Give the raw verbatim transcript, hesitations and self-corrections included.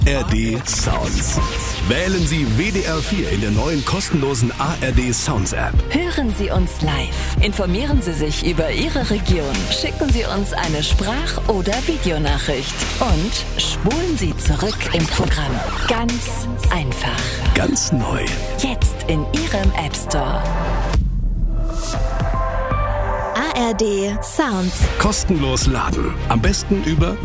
R D Sounds. Wählen Sie W D R vier in der neuen kostenlosen A R D Sounds App. Hören Sie uns live. Informieren Sie sich über Ihre Region. Schicken Sie uns eine Sprach- oder Videonachricht. Und spulen Sie zurück im Programm. Ganz einfach. Ganz neu. Jetzt in Ihrem App Store. A R D Sounds. Kostenlos laden. Am besten über